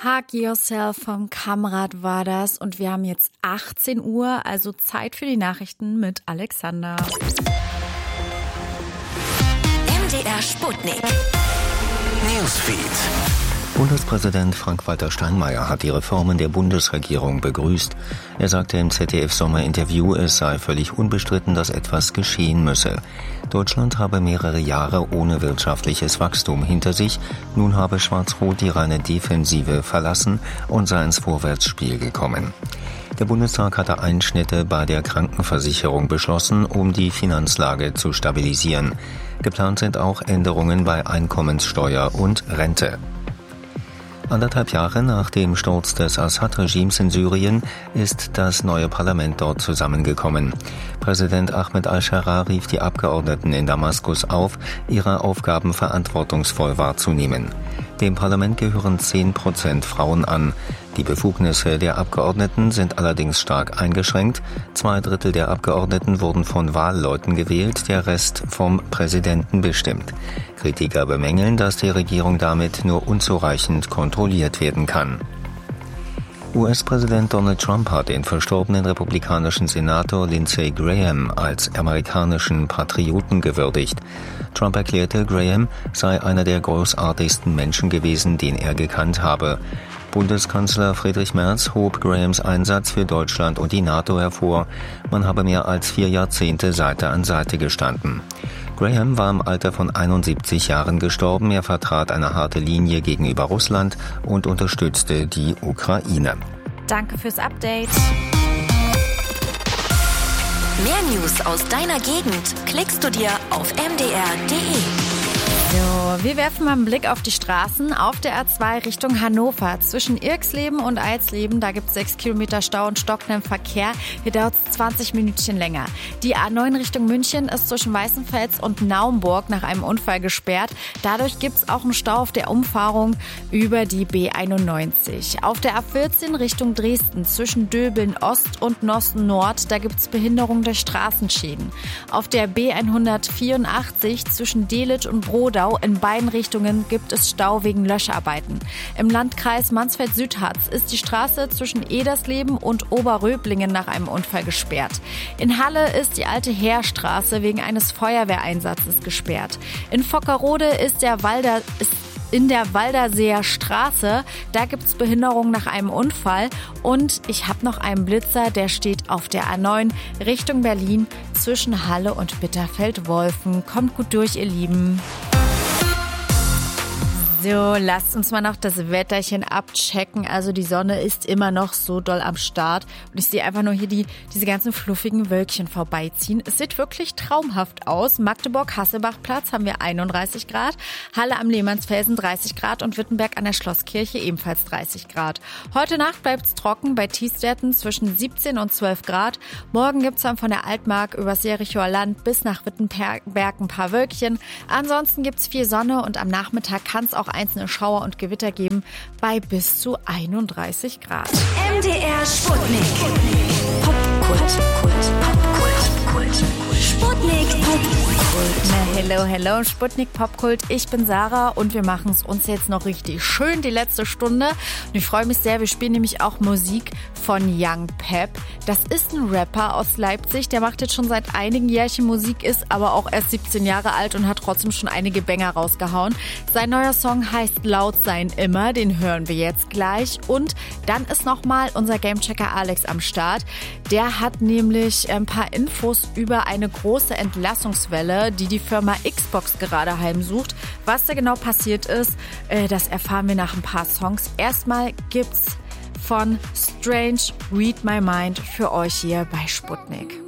Hug Yourself vom Kamrat war das und wir haben jetzt 18 Uhr, also Zeit für die Nachrichten mit Alexander. MDR Sputnik Newsfeed. Bundespräsident Frank-Walter Steinmeier hat die Reformen der Bundesregierung begrüßt. Er sagte im ZDF-Sommerinterview, es sei völlig unbestritten, dass etwas geschehen müsse. Deutschland habe mehrere Jahre ohne wirtschaftliches Wachstum hinter sich. Nun habe Schwarz-Rot die reine Defensive verlassen und sei ins Vorwärtsspiel gekommen. Der Bundestag hatte Einschnitte bei der Krankenversicherung beschlossen, um die Finanzlage zu stabilisieren. Geplant sind auch Änderungen bei Einkommenssteuer und Rente. 1,5 Jahre nach dem Sturz des Assad-Regimes in Syrien ist das neue Parlament dort zusammengekommen. Präsident Ahmed al-Sharaa rief die Abgeordneten in Damaskus auf, ihre Aufgaben verantwortungsvoll wahrzunehmen. Dem Parlament gehören 10% Frauen an. Die Befugnisse der Abgeordneten sind allerdings stark eingeschränkt. 2/3 der Abgeordneten wurden von Wahlleuten gewählt, der Rest vom Präsidenten bestimmt. Kritiker bemängeln, dass die Regierung damit nur unzureichend kontrolliert werden kann. US-Präsident Donald Trump hat den verstorbenen republikanischen Senator Lindsey Graham als amerikanischen Patrioten gewürdigt. Trump erklärte, Graham sei einer der großartigsten Menschen gewesen, den er gekannt habe. Bundeskanzler Friedrich Merz hob Grahams Einsatz für Deutschland und die NATO hervor. Man habe mehr als 4 Jahrzehnte Seite an Seite gestanden. Graham war im Alter von 71 Jahren gestorben. Er vertrat eine harte Linie gegenüber Russland und unterstützte die Ukraine. Danke fürs Update. Mehr News aus deiner Gegend klickst du dir auf mdr.de. So, wir werfen mal einen Blick auf die Straßen auf der A2 Richtung Hannover. Zwischen Irxleben und Eisleben, da gibt es 6 Kilometer Stau und stockenden Verkehr. Hier dauert es 20 Minütchen länger. Die A9 Richtung München ist zwischen Weißenfels und Naumburg nach einem Unfall gesperrt. Dadurch gibt es auch einen Stau auf der Umfahrung über die B91. Auf der A14 Richtung Dresden zwischen Döbeln Ost und Nossen Nord, da gibt es Behinderung durch Straßenschäden. Auf der B184 zwischen Delitzsch und Brodau in beiden Richtungen gibt es Stau wegen Löscharbeiten. Im Landkreis Mansfeld-Südharz ist die Straße zwischen Edersleben und Oberröblingen nach einem Unfall gesperrt. In Halle ist die alte Heerstraße wegen eines Feuerwehreinsatzes gesperrt. In Fockerode ist in der Walderseer Straße, da gibt es Behinderung nach einem Unfall. Und ich habe noch einen Blitzer, der steht auf der A9 Richtung Berlin zwischen Halle und Bitterfeld-Wolfen. Kommt gut durch, ihr Lieben. So, lasst uns mal noch das Wetterchen abchecken. Also die Sonne ist immer noch so doll am Start. Und ich sehe einfach nur hier diese ganzen fluffigen Wölkchen vorbeiziehen. Es sieht wirklich traumhaft aus. Magdeburg-Hasselbach-Platz haben wir 31 Grad. Halle am Lehmannsfelsen 30 Grad und Wittenberg an der Schlosskirche ebenfalls 30 Grad. Heute Nacht bleibt es trocken bei Tiefstwerten zwischen 17 und 12 Grad. Morgen gibt es dann von der Altmark übers Jerichoer Land bis nach Wittenberg ein paar Wölkchen. Ansonsten gibt es viel Sonne und am Nachmittag kann es auch einzelne Schauer und Gewitter geben bei bis zu 31 Grad. MDR Sputnik. Popkult. Sputnik Popkult. Na, hello, Sputnik Popkult. Ich bin Sarah und wir machen es uns jetzt noch richtig schön, die letzte Stunde. Und ich freue mich sehr, wir spielen nämlich auch Musik von Young Pep. Das ist ein Rapper aus Leipzig, der macht jetzt schon seit einigen Jährchen Musik, ist aber auch erst 17 Jahre alt und hat trotzdem schon einige Banger rausgehauen. Sein neuer Song heißt Laut sein immer, den hören wir jetzt gleich. Und dann ist nochmal unser Gamechecker Alex am Start. Der hat nämlich ein paar Infos über eine große Entlassungswelle, die Firma Xbox gerade heimsucht. Was da genau passiert ist, das erfahren wir nach ein paar Songs. Erstmal gibt's von Strange Read My Mind für euch hier bei Sputnik.